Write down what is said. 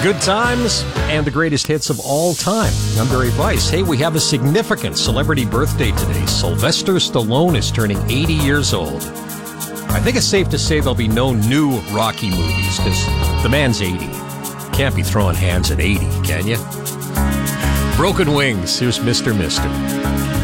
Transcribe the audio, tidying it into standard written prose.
Good times and the greatest hits of all time. I'm Barry Weiss. Hey, we have a significant celebrity birthday today. Sylvester Stallone is turning 80 years old. I think it's safe to say there'll be no new Rocky movies because the man's 80. Can't be throwing hands at 80, can you? Broken Wings. Here's Mr. Mister.